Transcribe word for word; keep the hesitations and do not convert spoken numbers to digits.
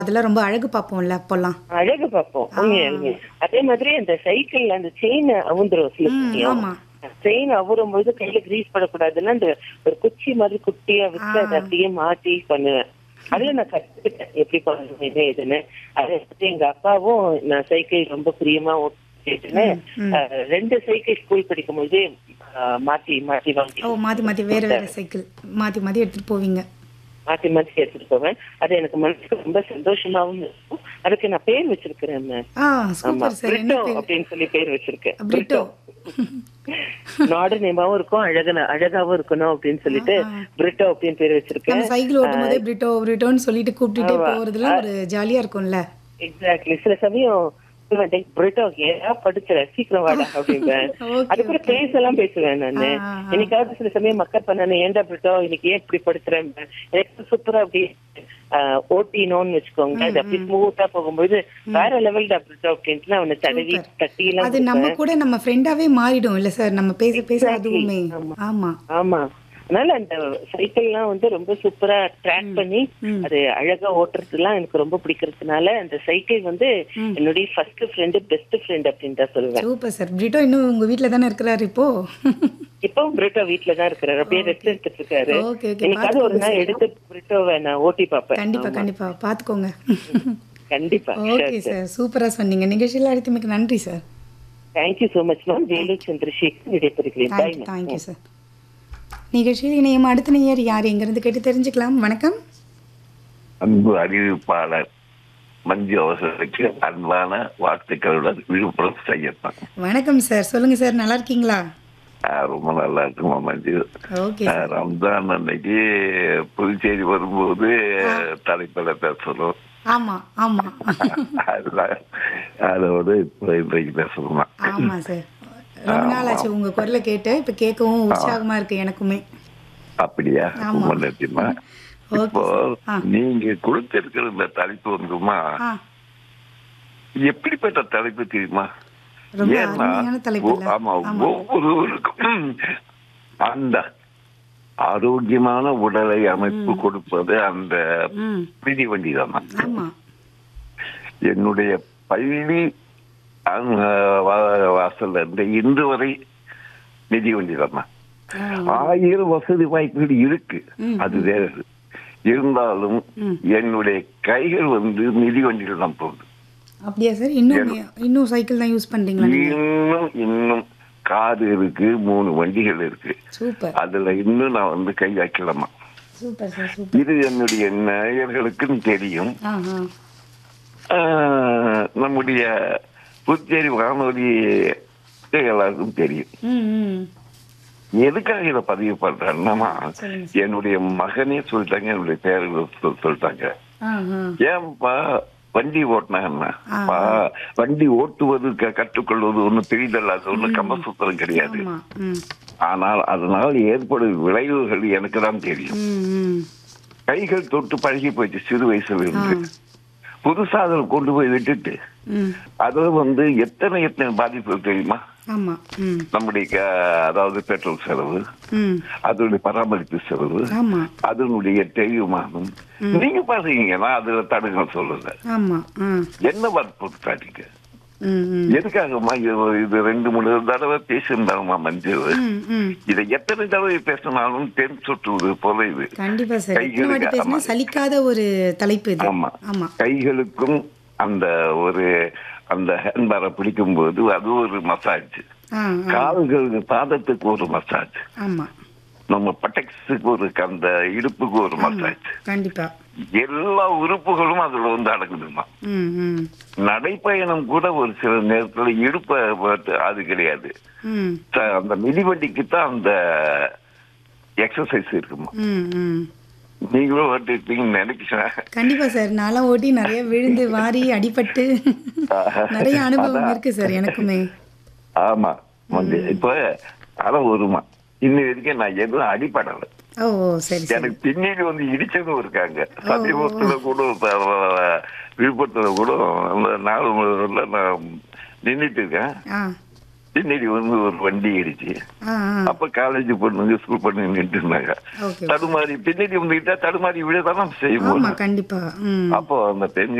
அதெல்லாம் ரொம்ப அழகு பார்ப்போம்ல அப்போலாம். அழகு பார்ப்போம். ஆ. உண்மை, உண்மை. அதே மாதிரி அந்த சைக்கிள்ல அந்த செயின் அவுந்துரும் சில ம். சமயம். ஆமா. செயின் அவுறும் போது கையில கிரீஸ் படக்கூடாதுன்னா அந்த ஒரு குச்சி மாதிரி குட்டியா வச்சு ஆ. அதை அப்படியே மாட்டி பண்ணுவேன். அதுல நான் கத்துக்கிட்டேன் எப்படி பண்ணணும் என்ன ஏதுன்னு. அதை பத்தி எங்க அப்பாவும் நான் சைக்கிள் ரொம்ப பிரியமா ஓட்டிட்டுன்னு ம். அஹ், ரெண்டு சைக்கிள் ஸ்கூல் படிக்கும் போது அஹ், மாத்தி மாத்தி வாங்கி ஓ மாத்தி மாத்தி வேற வேற சைக்கிள் மாத்தி மாத்தி எடுத்துட்டு போவீங்க. மாத்தி மாத்தி எடுத்துட்டு போவேன். அது எனக்கு மனசுக்கு ரொம்ப சந்தோஷமாவும் இருக்கும். அதுக்கு நான் பேர் வச்சிருக்கிறேன் ma'am. ஆ ஆமா, சூப்பர் சார். என்ன பிரிட்டோ பேர்? அப்படின்னு சொல்லி பேர் வச்சிருக்கேன். பிரிட்டோ. நாடு நேமாவும் இருக்கும், அழகன அழகாவும் இருக்கணும் அப்படின்னு சொல்லிட்டு ஆ, ஆ. பிரிட்டோ அப்படின்னு பேர் வச்சிருக்கேன். நம்ம சைக்கிள் ஓட்டும் போதே பிரிட்டோ பிரிட்டோன்னு சொல்லிட்டு கூப்பிட்டுட்டே ஆமா. போறதுலாம் ஒரு ஜாலியா இருக்கும்ல. எக்ஸாக்ட்லி. சில சமயம் சொல்லுவேன், "டேய், பிரிட்டோ ஏன் படிச்ச சீக்கிரம் வாடா" அப்படின்பேன். ஓகே, அதுக்குள்ள ஓகே. பேசலாம் பேசுவேன் நானு. ஆ, ஆ, ஆ. என்னைக்காவது சில சமயம் மக்கள் பண்ண ஏன்டா பிரிட்டோ இன்னைக்கு ஏன் இப்படி படுத்துறேன், எனக்கு சூப்பரா அப்படி ஓட்டினோன்னு வச்சுக்கோங்க. அது அப்படி ஸ்மூத்தா போகும்போது வேற லெவல் தான் பிரிட்டோ அப்படின்ட்டு அவனை தடவி சூப்பர். தட்டி எல்லாம் அது நம்ம கொடுப்பேன். கூட நம்ம ஃப்ரெண்டாவே மாறிடும் இல்ல சார், நம்ம பேச பேச Exactly. அதுவுமே. ஆமா. ஆமா. ஆமா. அதனால அந்த சைக்கிள்லாம் வந்து ரொம்ப சூப்பரா ட்ராக் பண்ணி ம். அது அழகா ஓட்டுறதுலாம் எனக்கு ரொம்ப பிடிக்கிறதுனால அந்த சைக்கிள் வந்து ம். என்னுடைய ஃபர்ஸ்ட் ஃப்ரெண்டு பெஸ்ட் ஃப்ரெண்ட் அப்படின்னு தான் சொல்லுவேன். Super sir. பிரிட்டோ இன்னும் உங்க வீட்ல தானே இருக்கிறாரு இப்போ? இப்பவும் பிரிட்டோ வீட்ல தான் இருக்காரு. அப்படியே ரெஸ்ட் எடுத்துட்டு இருக்காரு. Okay, okay. என்னைக்காவது ஒரு பாத்துக்கோங்க நாள் சார். எடுத்து பிரிட்டோவை நான் ஓட்டி பார்ப்பேன். கண்டிப்பா ஆமா. கண்டிப்பா பாத்துக்கோங்க. கண்டிப்பா. Okay sir. சூப்பரா சொன்னீங்க. நிகழ்ச்சியில் அழைத்தமைக்கு நன்றி sir. Thank you so much ma'am. Vellore Chandrasekhar விடைபெறுகிறேன். Bye thank you thank you sir. நிகழ்ச்சியில் இணையம் அடுத்த நேயர் யார் எங்கிருந்து கேட்டு தெரிஞ்சுக்கலாம். வணக்கம். அன்பு அறிவிப்பாளர் மஞ்சு அவசரத்துக்கு அன்பான வாழ்த்துக்களுடன் விழுப்புரம் செய்யத்தான். வணக்கம் சார். சொல்லுங்க சார், நல்லா இருக்கீங்களா? ரொம்ப நல்லா இருக்குமா மஞ்சு. ஓகே ஆஹ், சார். ரம்ஜான் அன்னைக்கு புதுச்சேரி வரும்போது தலைப்பில் பேசணும். ஆமா ஆமா. அதுதான் அதோடு இப்போ இன்றைக்கு பேசணுமா. ஆமா சார். ரொம்ப நாள் ஆச்சு உங்க குரலை கேட்டு. இப்ப கேட்கவும் உற்சாகமா இருக்கு எனக்குமே. அப்படியா? ஆமா. ரொம்ப நன்றிமா. ஓகே இப்போ சார். ஆ. நீங்க கொடுத்திருக்கிற இந்த தலைப்பு வந்துமா ஆ, எப்படிப்பட்ட தலைப்பு தெரியுமா? ரொம்ப ஏன்னா அருமையான தலைப்பு இல்ல? ஒ- ஆமா ஆமா. ஒவ்வொருவருக்கும் அந்த ஆரோக்கியமான உடலை அமைப்பு கொடுப்பது அந்த ம். மிதிவண்டி தான். ஆமா. என்னுடைய பள்ளி அங்க வா- வாசல்ல இருந்து இன்று வரை மிதிவண்டி தான். ஆ. ஆயிரம் வசதி வாய்ப்புகள் இருக்கு, ம், அது வேற. இருந்தாலும் ம். என்னுடைய கைகள் வந்து மிதிவண்டியில் தான் போகுது. அப்படியா சார்? இன்னும் இன்னும் சைக்கிள் தான் யூஸ் பண்றீங்களா நீங்க? இன்னும் இன்னும் கார் இருக்கு, மூணு வண்டிகள் இருக்கு. சூப்பர் அதுல இன்னும் நான் வந்து கை வைக்கலாமா. Super sir. சூப்பர். இது என்னுடைய நேயர்களுக்கும் தெரியும். ஆ ஆ. ஆஹ், நம்முடைய புதுச்சேரி வானொலி எல்லாருக்கும் தெரியும். ம் ம். எதுக்காக இதை பதிவு பண்றேன்னா, சொல்லுங்க சார். என்னுடைய மகனே சொல்லிட்டாங்க, என்னுடைய பேர்கள் சொல்லிட்டாங்க, ஆ ஆ. ஏன்பா வண்டி ஓட்டினாங்கன்னா, ஆ. பா, வண்டி ஓட்டுவது க- கற்றுக்கொள்வது ஒன்றும் பெரிதல்ல, அது ஒன்றும் கம்பசூத்திரம் கிடையாது. ஆமா. ம் ஆனால் அதனால் ஏற்படும் விளைவுகள் எனக்கு தான் தெரியும். ம் ம். கைகள் தொட்டு பழகி போயிடுச்சு சிறு வயசுல இருந்து. புதுசா அதில் கொண்டு போய் விட்டுட்டு ம். அதுல வந்து எத்தனை எத்தனை பாதிப்புகள் தெரியுமா? ஆமா. ம் நம்முடைய க- அதாவது பெட்ரோல் செலவு, ம். அதனுடைய பராமரிப்பு செலவு, ஆமா அதனுடைய தெளிவுமானம். நீங்க பாத்தீங்கன்னா நான் அதுல தடுங்க சொல்லல. ஆமா. ஆ. என்ன பொறுத்தாட்டிங்க ம் ம். எதுக்காகமா இது இது ரெண்டு மூணு தடவை பேசியிருந்தாங்கம்மா மஞ்சு. ம் ம். இதை எத்தனை தடவை பேசினாலும் தென் சுற்றுவது போல இது. கண்டிப்பா சார். எத்தனை வாட்டி கைகளுக்கு பேசினா ஆமா. சலிக்காத ஒரு தலைப்பு இது. ஆமா. ஆமா. கைகளுக்கும் அந்த ஒரு அந்த ஹேண்ட்பாரை பிடிக்கும் போது அது ஒரு மசாஜ். ஆ ஆ. கால்களுக்கு பாதத்துக்கு ஒரு மசாஜ், ஆமா. நம்ம பட்டக்ஸுக்கு ஒரு அந்த இடுப்புக்கு ஒரு மசாஜ். கண்டிப்பா. எல்லா உறுப்புகளும் அதுல வந்து அடங்குதுமா. ம் ம். நடைப்பயணம் கூட ஒரு சில நேரத்துல இடுப்ப பார்த்து அது கிடையாது. ம் ச- அந்த மிதிவண்டிக்கு தான் அந்த எக்ஸசைஸ் இருக்குமா. ம் ம். நீங்களும் ஓட்டிருப்பீங்கன்னு நினைக்கிறேன். கண்டிப்பா சார். நான்லாம் ஓட்டி நிறைய விழுந்து வாரி அடிபட்டு நிறைய அனுபவம் அதான். இருக்கு சார் எனக்குமே. ஆமா வந்து இப்ப அத வருமா இன்ன வரைக்கும் நான் எதுவும் அடிப்படலை. ஓ ஓ, சரி சரி. எனக்கு பின்னாடி வந்து இடிச்சதும் இருக்காங்க. சமீபத்துல கூட ப- விழுப்புரத்துல கூட அந்த நாலு முதல்ல நான் நின்றுட்டு இருக்கேன். ஆ பின்னாடி வந்து ஒரு வண்டி ஏறிச்சு. ஆ ஆ அப்ப காலேஜ் பொண்ணுங்க ஸ்கூல் பொண்ணுங்க நின்று இருந்தாங்க. ஓகே தடுமாறி பின்னாடி வந்துகிட்டா தடுமாறி விழதானே செய்வோம். ஆமா கண்டிப்பா ம் அப்போ அந்த பெண்கள்